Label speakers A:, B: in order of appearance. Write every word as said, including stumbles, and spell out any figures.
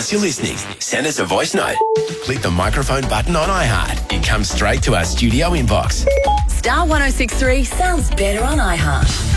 A: you're listening, send us a voice note. Click the microphone button on iHeart. It comes straight to our studio inbox.
B: Star one oh six three sounds better on iHeart.